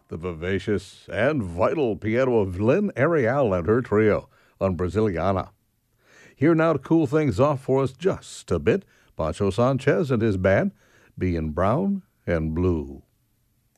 the vivacious and vital piano of Lynn Ariel and her trio on Braziliana. Here now to cool things off for us just a bit, Pancho Sanchez and his band, Being Brown and Blue.